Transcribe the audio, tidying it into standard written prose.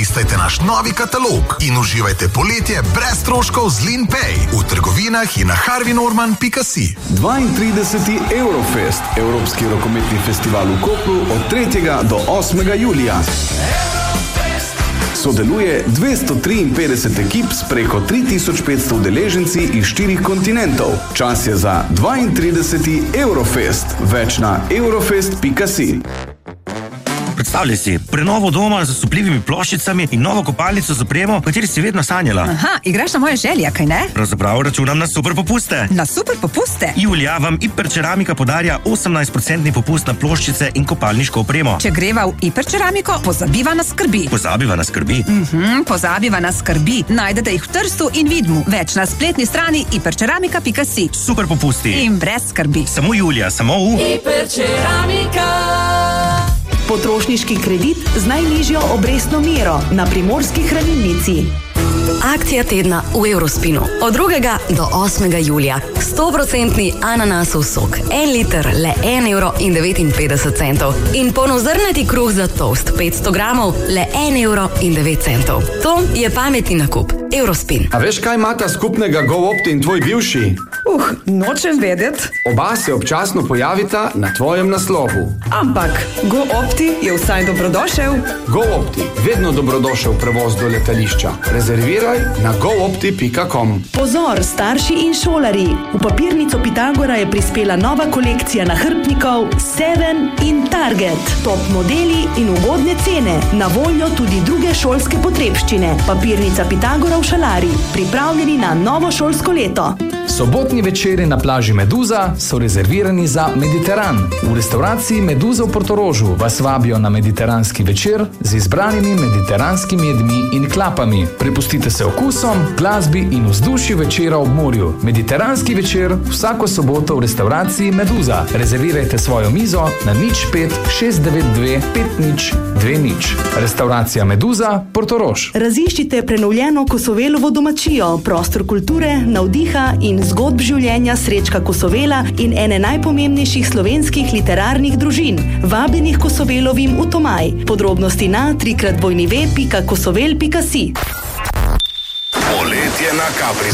Listajte naš novi katalog in uživajte poletje brez stroškov z Linpay v trgovinah in na harveynorman.si. 32. Eurofest, Evropski rokometni festival v Kopru od 3. do 8. julija. Sodeluje 253 ekip s preko 3500 udeleženci iz 4 kontinentov. Čas je za 32. Eurofest. Več na eurofest.si. Predstavljaj si, prenovo doma z osupljivimi ploščicami in novo kopalnico z opremo, o kateri si vedno sanjala. Aha, igraš na moje želje, kaj ne? Pravzaprav računam na super popuste. Na super popuste? Julija vam Hiperceramika podarja 18% popust na ploščice in kopalniško opremo. Če greva v Hiperceramiko, pozabiva na skrbi. Pozabiva na skrbi? Pozabiva na skrbi. Najdete jih v Trstu in Vidmu. Več na spletni strani hiperceramika.si. Super popusti. In brez skrbi. Samo Julija, samo v Hiperceramika. Potrošniški kredit z najnižjo obrestno mero na Primorski hranilnici. Akcija tedna v Eurospinu. Od 2. do 8. julija. 100% ananasov sok. 1 liter, le 1,59 €. In polnozrnati kruh za toast. 500 gramov, le 1,09 €. To je pametni nakup. Eurospin. A veš, kaj imata skupnega GoOpti in tvoj bivši? Nočem vedeti. Oba se občasno pojavita na tvojem naslovu. Ampak GoOpti je vsaj dobrodošel. GoOpti, vedno dobrodošel prevoz do letališča. Rezerviraj na goopti.com. Pozor, starši in šolarji! V papirnico Pitagora je prispela nova kolekcija nahrbtnikov Seven in Target. Top modeli in ugodne cene. Na voljo tudi druge šolske potrebščine. Papirnica Pitagora v Šalari. Pripravljeni na novo šolsko leto. Sobotni večeri na plaži Meduza so rezervirani za Mediteran. V restavraciji Meduza v Portorožu vas vabijo na mediteranski večer z izbranimi mediteranskimi jedmi in klapami. Prepustite se okusom, glasbi in vzdušju večera ob morju. Mediteranski večer vsako soboto v restavraciji Meduza. Rezervirajte svojo mizo na 05 692 5020. Restauracija Meduza, Portorož. Raziščite prenovljeno Kosovelovo domačijo, prostor kulture, navdiha in zgodb življenja Srečka Kosovela in ene najpomembnejših slovenskih literarnih družin, vabljenih Kosovelovim v Tomaj. Podrobnosti na www.kosovel.si. Poletje na Capri